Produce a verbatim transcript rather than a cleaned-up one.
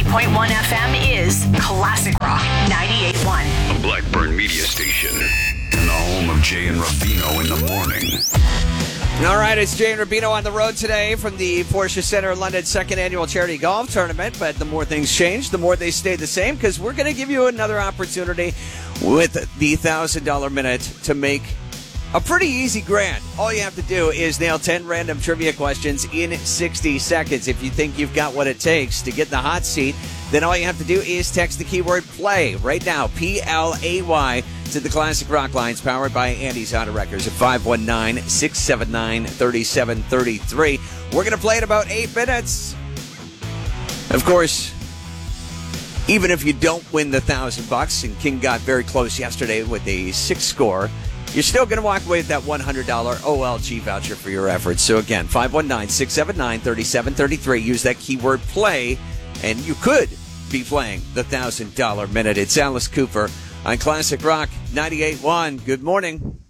point one F M is Classic Rock ninety-eight point one. A Blackburn media station. And the home of Jay and Rubino in the morning. All right, it's Jay and Rubino on the road today from the Porsche Center London second annual charity golf tournament. But the more things change, the more they stay the same, because we're going to give you another opportunity with the one thousand dollars minute to make a pretty easy grand. All you have to do is nail ten random trivia questions in sixty seconds. If you think you've got what it takes to get in the hot seat, then all you have to do is text the keyword play right now, P L A Y, to the Classic Rock lines powered by Andy's Auto Wreckers at five one nine, six seven nine, three seven three three. We're going to play in about eight minutes. Of course, even if you don't win the thousand bucks, and King got very close yesterday with a six score, you're still going to walk away with that one hundred dollars O L G voucher for your efforts. So again, five one nine, six seven nine, three seven three three. Use that keyword play, and you could be playing the one thousand dollars minute. It's Alice Cooper on Classic Rock ninety-eight point one. Good morning.